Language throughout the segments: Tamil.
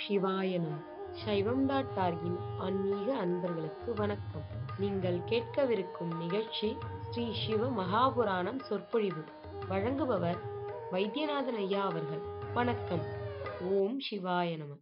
சிவாய நம. சைவம்.org-இன் ஆன்மீக அன்பர்களுக்கு வணக்கம். நீங்கள் கேட்கவிருக்கும் நிகழ்ச்சி ஸ்ரீ சிவ மகாபுராணம் சொற்பொழிவு. வழங்குபவர் வைத்தியநாதன் ஐயா அவர்கள். வணக்கம். ஓம் சிவாய நம.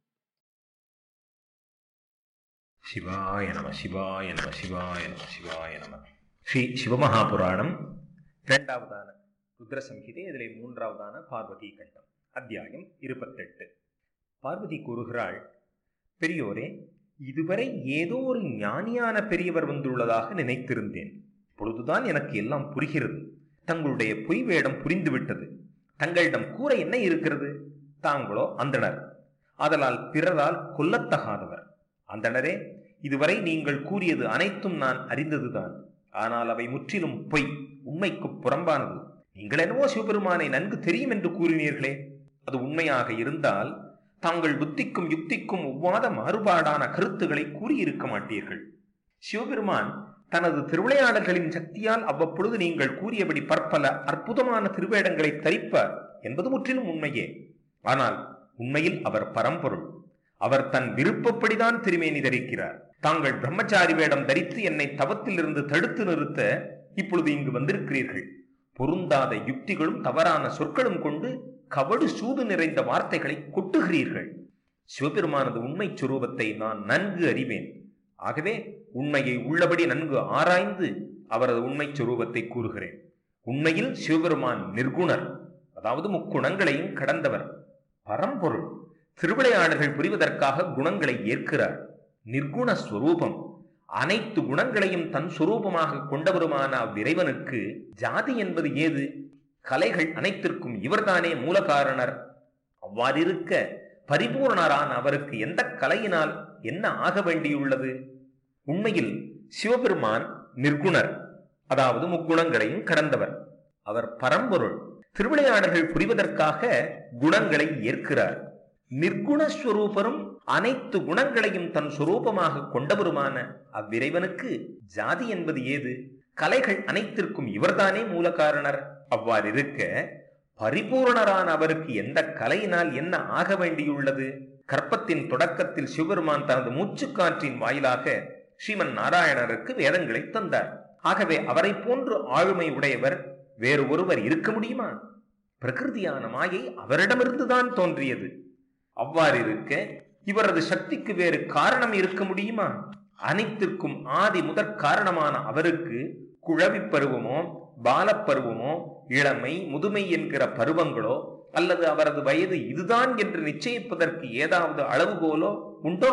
சிவாய நம சிவாய நம சிவாய நம சிவாய நம. ஸ்ரீ சிவமகாபுராணம் இரண்டாவதான ருத்ர சம்ஹிதை, இதிலே மூன்றாவதான பார்வதி கண்டம், அத்தியாயம் 28. பார்வதி கூறுகிறாள், பெரியோரே, இதுவரை ஏதோ ஒரு ஞானியான பெரியவர் வந்துள்ளதாக நினைத்திருந்தேன். இப்பொழுதுதான் எனக்கு எல்லாம் புரிகிறது. தங்களுடைய பொய் வேடம் புரிந்துவிட்டது. தங்களிடம் கூற என்ன இருக்கிறது? தாங்களோ அந்தணர், ஆதலால் பிறரால் கொல்லத்தகாதவர். அந்தணரே, இதுவரை நீங்கள் கூறியது அனைத்தும் நான் அறிந்ததுதான். ஆனால் அவை முற்றிலும் பொய், உண்மைக்கு புறம்பானது. நீங்கள் என்னவோ சிவபெருமானை நன்கு தெரியும் என்று கூறினீர்களே, அது உண்மையாக இருந்தால் தாங்கள் புத்திக்கும் யுக்திக்கும் ஒவ்வாத மாறுபாடான கருத்துக்களை கூறியிருக்க மாட்டீர்கள். சிவபெருமான் தனது திருவிளையாடல்களின் சக்தியால் அவ்வப்பொழுது நீங்கள் கூறியபடி பற்பல அற்புதமான திருவேடங்களை தரிப்பார் என்பது முற்றிலும் உண்மையே. ஆனால் உண்மையில் அவர் பரம்பொருள். அவர் தன் விருப்பப்படிதான் திருமேனி தரிக்கிறார். தாங்கள் பிரம்மச்சாரி வேடம் தரித்து என்னை தவத்திலிருந்து தடுத்து நிறுத்த இப்பொழுது இங்கு வந்திருக்கிறீர்கள். பொருந்தாத யுக்திகளும் தவறான சொற்களும் கொண்டு கவடு சூது நிறைந்த வார்த்தைகளை கொட்டுகிறீர்கள். சிவபெருமானது உண்மை சுரூபத்தை நான் நன்கு அறிவேன். ஆகவே உண்மையை உள்ளபடி நன்கு ஆராய்ந்து அவரது உண்மை சுரூபத்தை கூறுகிறேன். உண்மையில் சிவபெருமான் நிர்குணர், அதாவது முக்குணங்களையும் கடந்தவர், பரம்பொருள். திருவிளையாடல்கள் புரிவதற்காக குணங்களை ஏற்கிறார். நிர்குண ஸ்வரூபம். அனைத்து குணங்களையும் தன் சுரூபமாக கொண்டவருமான அவ்விறைவனுக்கு ஜாதி என்பது ஏது? கலைகள் அனைத்திற்கும் இவர்தானே மூல காரணர். அவ்வாறிருக்க பரிபூர்ணரான அவருக்கு எந்த கலையினால் என்ன ஆக வேண்டியுள்ளது? உண்மையில் சிவபெருமான் நிர்குணர், அதாவது முக்குணங்களையும் கடந்தவர். அவர் பரம்பொருள். திருவிளையாடல்கள் புரிவதற்காக குணங்களை ஏற்கிறார். நிர்குணஸ்வரூபரும் அனைத்து குணங்களையும் தன் சுரூபமாக கொண்டவருமான அவ்விறைவனுக்கு ஜாதி என்பது ஏது? கலைகள் அனைத்திற்கும் இவர்தானே மூல காரணர். அவ்வாறிருக்க பரிபூர்ணரான அவருக்கு எந்த கலையினால் என்ன ஆக வேண்டியுள்ளது? கற்பத்தின் தொடக்கத்தில் சிவபெருமான் தனது மூச்சுக்காற்றின் வாயிலாக ஸ்ரீமன் நாராயணருக்கு வேதங்களை தந்தார். ஆகவே அவரை போன்று ஆளுமை உடையவர் வேறு ஒருவர் இருக்க முடியுமா? பிரகிருதியான மாயை அவரிடமிருந்துதான் தோன்றியது. அவ்வாறிருக்க இவரது சக்திக்கு வேறு காரணம் இருக்க முடியுமா? அனைத்திற்கும் ஆதி முதற் காரணமான அவருக்கு குழவி பருவமோ பாலப்பருவமோ இளமை முதுமை என்கிற பருவங்களோ அல்லது அவரது வயது இதுதான் என்று நிச்சயிப்பதற்கு ஏதாவது அளவுகோலோ உண்டோ?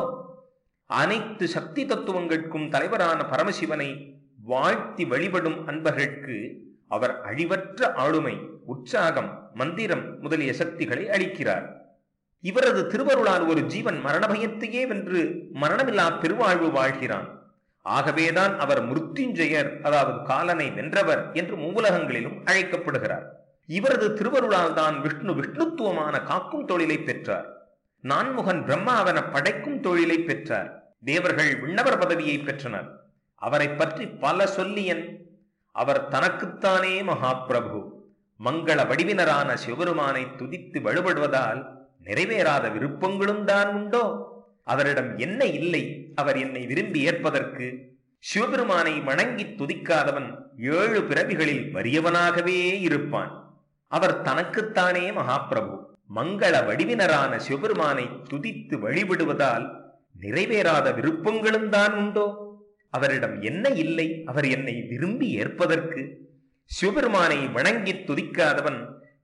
அனைத்து சக்தி தத்துவங்களுக்கும் தலைவரான பரமசிவனை வாழ்த்தி வழிபடும் அன்பர்களுக்கு அவர் அழிவற்ற ஆளுமை, உற்சாகம், மந்திரம் முதலிய சக்திகளை அளிக்கிறார். இவரது திருவருளால் ஒரு ஜீவன் மரண பயத்தையே வென்று மரணமில்லா பெருவாழ்வு வாழ்கிறான். ஆகவேதான் அவர் மிருத்யுஞ்சயர், அதாவது காலனை வென்றவர் என்று மூவுலகங்களிலும் அழைக்கப்படுகிறார். இவரது திருவருளால் தான் விஷ்ணு விஷ்ணுத்துவமான காக்கும் தொழிலை பெற்றார். நான்முகன் பிரம்மாவன படைக்கும் தொழிலை பெற்றார். தேவர்கள் விண்ணவர் பதவியை பெற்றனர். அவரை பற்றி பல சொல்லியன். அவர் தனக்குத்தானே மகாபிரபு. மங்கள வடிவினரான சிவபெருமானை துதித்து வழிபடுவதால் நிறைவேறாத விருப்பங்களும் தான் உண்டோ? அவரிடம் என்ன இல்லை அவர் என்னை விரும்பி ஏற்பதற்கு? சிவபெருமானை வணங்கி துதிக்காதவன் 7 பிறவிகளில் வறியவனாகவே இருப்பான். அவர் தனக்குத்தானே மகாபிரபு. மங்கள வடிவினரான சிவபெருமானை துதித்து வழிபடுவதால் நிறைவேறாத விருப்பங்களும் தான் உண்டோ? அவரிடம் என்ன இல்லை அவர் என்னை விரும்பி ஏற்பதற்கு? சிவபெருமானை வணங்கி துதிக்காதவன்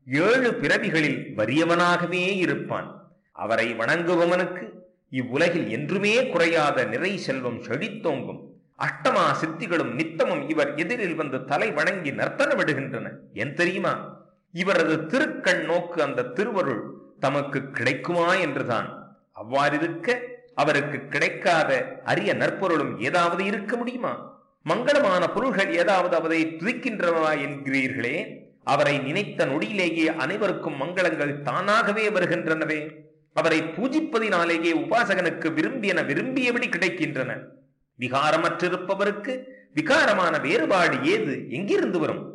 7 பிறவிகளில் வறியவனாகவே இருப்பான். அவரை வணங்குபவனுக்கு இவ்வுலகில் என்றுமே குறையாத நிறை செல்வம் செழித்தோங்கும். அஷ்டமா சித்திகளும் நித்தமும் இவர் எதிரில் வந்து தலை வணங்கி நர்த்தனமிடுகின்றன. ஏன் தெரியுமா? இவரது திருக்கண் நோக்கு அந்த திருவருள் தமக்கு கிடைக்குமா என்றுதான். அவ்வாறிருக்க அவருக்கு கிடைக்காத அரிய நற்பொருளும் ஏதாவது இருக்க முடியுமா? மங்களமான பொருள்கள் ஏதாவது அவரை துதிக்கின்றனவா என்கிறீர்களே? அவரை நினைத்த நொடியிலேயே அனைவருக்கும் மங்களங்கள் தானாகவே வருகின்றனவே. அவரை பூஜிப்பதினாலேயே உபாசகனுக்கு விரும்பியபடி கிடைக்கின்றன. விகாரமற்றிருப்பவருக்கு விகாரமான வேறுபாடு ஏது? எங்கிருந்து வரும்?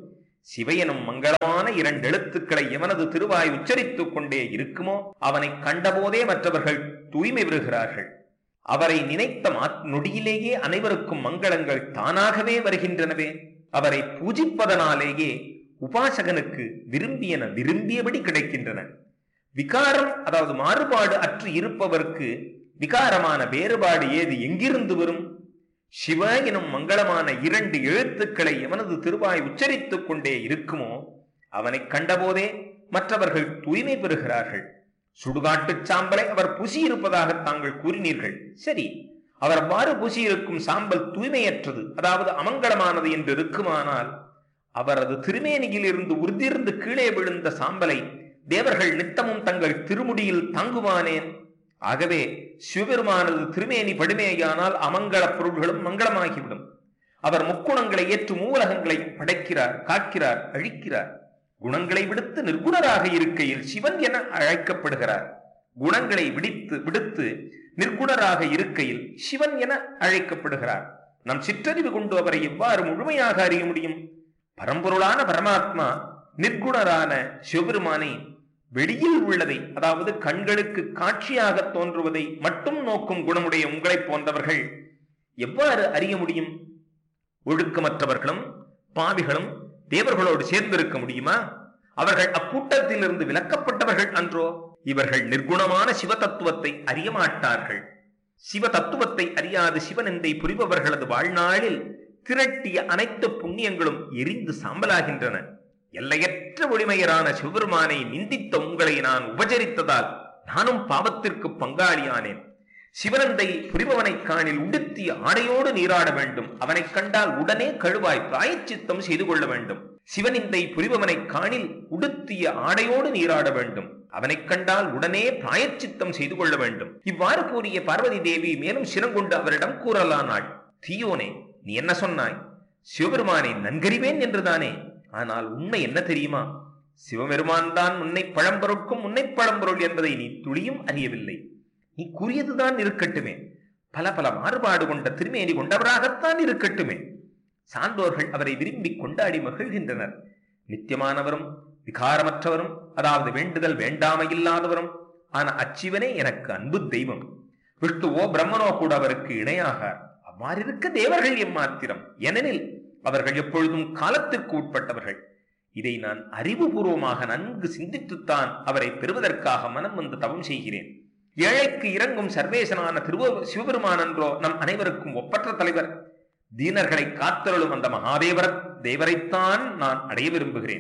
சிவையனும் மங்களமான 2 எழுத்துக்களை எவனது திருவாய் உச்சரித்துக் கொண்டே இருக்குமோ அவனை கண்டபோதே மற்றவர்கள் தூய்மை பெறுகிறார்கள். அவரை நினைத்த நொடியிலேயே அனைவருக்கும் மங்களங்கள் தானாகவே வருகின்றனவே. அவரை பூஜிப்பதனாலேயே உபாசகனுக்கு விரும்பியபடி கிடைக்கின்றன. விகாரம், அதாவது மாறுபாடு அற்று இருப்பவருக்கு விகாரமான வேறுபாடு ஏது எங்கிருந்து வரும்? சிவ எனும் மங்களமான 2 எழுத்துக்களை எவனது திருவாய் உச்சரித்துக் கொண்டே இருக்குமோ அவனை கண்டபோதே மற்றவர்கள் தூய்மை பெறுகிறார்கள். சுடுகாட்டு சாம்பலை அவர் பூசியிருப்பதாக தாங்கள் கூறினீர்கள். சரி, அவர் அவ்வாறு பூசியிருக்கும் சாம்பல் தூய்மையற்றது, அதாவது அமங்கலமானது என்று இருக்குமானால் அவரது திருமேனியில் இருந்து உறுதியிருந்து கீழே விழுந்த சாம்பலை தேவர்கள் நித்தமும் தங்கள் திருமுடியில் தாங்குவானேன்? ஆகவே சிவபெருமானது திருமேனி படுமையானால் அமங்கல பொருள்களும் மங்களமாகிவிடும். அவர் முக்குணங்களை ஏற்று மூலகங்களை படைக்கிறார், காக்கிறார், அழிக்கிறார். குணங்களை விடுத்து நிர்குணராக இருக்கையில் சிவன் என அழைக்கப்படுகிறார். குணங்களை விடுத்து நிர்குணராக இருக்கையில் சிவன் என அழைக்கப்படுகிறார். நம் சிற்றறிவு கொண்டு அவரை எவ்வாறு முழுமையாக அறிய முடியும்? பரம்பொருளான பரமாத்மா நிர்குணரான சிவபெருமானை வெளியில் உள்ளதை, அதாவது கண்களுக்கு காட்சியாக தோன்றுவதை மட்டும் நோக்கும் குணமுடைய உங்களை போன்றவர்கள் எவ்வாறு அறிய முடியும்? ஒழுக்கமற்றவர்களும் பாவிகளும் தேவர்களோடு சேர்ந்திருக்க முடியுமா? அவர்கள் அக்கூட்டத்திலிருந்து விலக்கப்பட்டவர்கள் அன்றோ? இவர்கள் நிர்குணமான சிவ தத்துவத்தை அறிய மாட்டார்கள். சிவ தத்துவத்தை அறியாது சிவனிந்தை புரிபவர்களது வாழ்நாளில் திரட்டிய அனைத்து புண்ணியங்களும் எரிந்து சாம்பலாகின்றன. எல்லையற்ற ஒளிமையரான சிவபெருமானை நிந்தித்த உங்களை நான் உபச்சரித்ததால் நானும் பாவத்திற்கு பங்காளியானேன். சிவனந்தை புரிபவனை காணில் உடுத்திய ஆடையோடு நீராட வேண்டும். அவனை கண்டால் உடனே கழுவாய் பிராயச்சித்தம் செய்து கொள்ள வேண்டும். சிவனிந்தை புரிபவனை காணில் உடுத்திய ஆடையோடு நீராட வேண்டும். அவனை கண்டால் உடனே பிராயச்சித்தம் செய்து கொள்ள வேண்டும். இவ்வாறு கூறிய பார்வதி தேவி மேலும் சினங்கொண்டு அவரிடம் கூறலானாள். தீயோனே, நீ என்ன சொன்னாய்? சிவபெருமானை நன்கறிவேன் என்றுதானே? ஆனால் உண்மை என்ன தெரியுமா? சிவபெருமான் தான் உன்னை பழம்பொருட்கும் உன்னை பழம்பொருள் என்பதை நீ துளியும் அறியவில்லை. நீ கூறியதுதான் இருக்கட்டுமே, பல பல மாறுபாடு கொண்ட திருமேனி கொண்டவராகத்தான் இருக்கட்டுமே. சான்றோர்கள் அவரை விரும்பி கொண்டாடி மகிழ்கின்றனர். நித்தியமானவரும் விகாரமற்றவரும், அதாவது வேண்டுதல் வேண்டாமையில்லாதவரும் ஆன அச்சிவனே எனக்கு அன்பு தெய்வம். விஷ்ணுவோ பிரம்மனோ கூட அவருக்கு இணையாகார். அவ்வாறிருக்க தேவர்கள் எம்மாத்திரம்? ஏனெனில் அவர்கள் எப்பொழுதும் காலத்திற்கு உட்பட்டவர்கள். இதை நான் அறிவுபூர்வமாக நன்கு சிந்தித்துத்தான் அவரை பெறுவதற்காக மனம் வந்து தவம் செய்கிறேன். ஏழைக்கு இறங்கும் சர்வேசனான சிவபெருமான் என்றோ நம் அனைவருக்கும் ஒப்பற்ற தலைவர். தீனர்களை காத்தருளும் அந்த தேவரைத்தான் நான் அடைய விரும்புகிறேன்.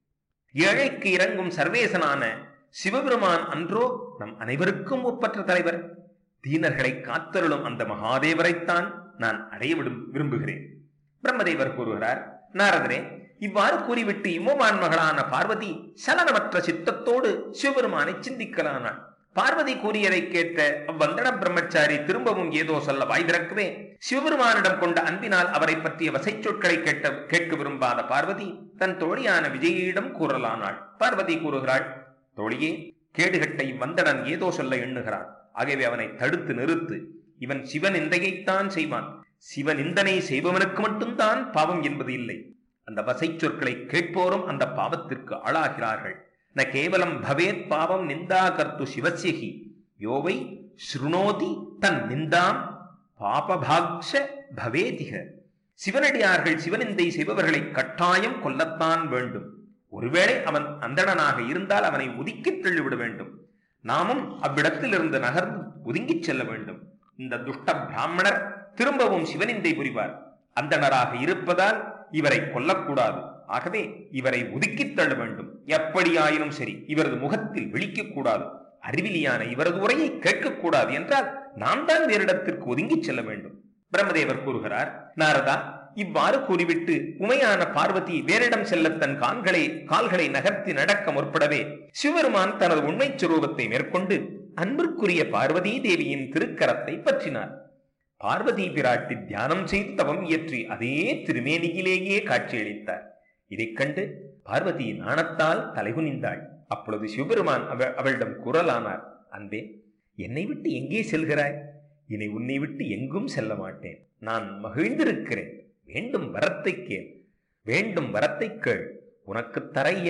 ஏழைக்கு இறங்கும் சர்வேசனான சிவபெருமான் அன்றோ நம் அனைவருக்கும் ஒப்பற்ற தலைவர். தீனர்களை காத்தருளும் அந்த மகாதேவரைத்தான் நான் அடைய விரும்புகிறேன். பிரம்மதேவர் கூறுகிறார், நாரதரே, இவ்வாறு கூறிவிட்டு இம்மோமான் மகளான பார்வதி சலனமற்ற சித்தத்தோடு சிவபெருமானை சிந்திக்கலானாள். பார்வதி கூறியதை கேட்ட அவ்வந்தன பிரம்மச்சாரி திரும்பவும் ஏதோ சொல்ல வாய் திறக்கவே சிவபெருமானிடம் கொண்ட அன்பினால் அவரை பற்றிய வசை சொற்களை கேட்க விரும்பாத பார்வதி தன் தோழியான விஜயிடம் கூறலானாள். பார்வதி கூறுகிறாள், தோழியே, கேடுகட்ட இவ்வந்தனன் ஏதோ சொல்ல எண்ணுகிறான். ஆகவே அவனை தடுத்து நிறுத்து. இவன் சிவநிந்தையைத்தான் செய்வான். சிவநிந்தனை செய்பவனுக்கு மட்டும்தான் பாவம் என்பது இல்லை. அந்த வசை சொற்களை கேட்போரும் அந்த பாவத்திற்கு ஆளாகிறார்கள். ந கேவலம் பவேத் பாவம் நிந்தா கர்த்து சிவசியகி யோவை ஸ்ருணோதி தன் நிந்தாம் பாபபாக்ஷ பவேதிக. சிவனடியார்கள் சிவனிந்தை செய்பவர்களை கட்டாயம் கொல்லத்தான் வேண்டும். ஒருவேளை அவன் அந்தணனாக இருந்தால் அவனை ஒதுக்கி தள்ளிவிட வேண்டும். நாமும் அவ்விடத்திலிருந்து நகர்ந்து ஒதுங்கிச் செல்ல வேண்டும். இந்த துஷ்ட பிராமணர் திரும்பவும் சிவனிந்தை புரிவார். அந்தணராக இருப்பதால் இவரை கொல்லக்கூடாது. ஆகவே இவரை ஒதுக்கித் தள்ள வேண்டும். எப்படியாயினும் சரி, இவரது முகத்தில் விழிக்கக் கூடாது. அறிவிலியான இவரது உரையை கேட்கக்கூடாது என்றால் நாம் தான் வேறிடத்திற்கு ஒதுங்கிச் செல்ல வேண்டும். பிரம்மதேவர் கூறுகிறார், நாரதா, இவ்வாறு கூறிவிட்டு உமையான பார்வதி வேறிடம் செல்ல தன் கால்களை நகர்த்தி நடக்க முற்படவே சிவபெருமான் தனது உண்மை சுரூபத்தை மேற்கொண்டு அன்பிற்குரிய பார்வதி தேவியின் திருக்கரத்தை பற்றினார். பார்வதி பிராட்டி தியானம் செய்து தவம் இயற்றி அதே திருமேனியிலேயே காட்சியளித்தார். இதைக் கண்டு பார்வதி நாணத்தால் தலைகுனிந்தாள். அப்பொழுது சிவபெருமான் அவளிடம் கூறலானார், அன்பே, என்னை விட்டு எங்கே செல்கிறாய்? இனி உன்னை விட்டு எங்கும் செல்ல மாட்டேன். நான் மகிழ்ந்திருக்கிறேன். வேண்டும் வரத்தை கேள். உனக்கு தர